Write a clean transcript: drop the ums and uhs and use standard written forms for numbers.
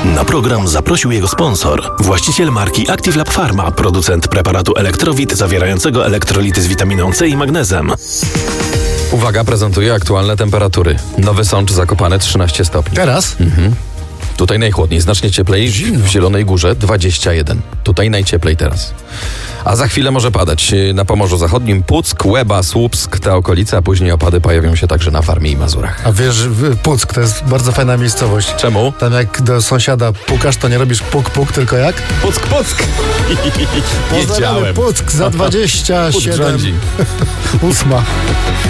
Na program zaprosił jego sponsor, właściciel marki Active Lab Pharma, producent preparatu Elektrowit zawierającego elektrolity z witaminą C i magnezem. Uwaga, prezentuję aktualne temperatury. Nowy Sącz, Zakopane 13 stopni. Teraz? Tutaj najchłodniej, znacznie cieplej. Zimno. W Zielonej Górze 21. Tutaj najcieplej teraz. A za chwilę może padać na Pomorzu Zachodnim, Puck, Łeba, Słupsk, te okolice, a później opady pojawią się także na Warmii i Mazurach. A wiesz, Puck to jest bardzo fajna miejscowość. Czemu? Tam jak do sąsiada pukasz, to nie robisz puk, tylko jak? Puck! Pozdrawiamy Puck za 27. Puck rządzi. 8.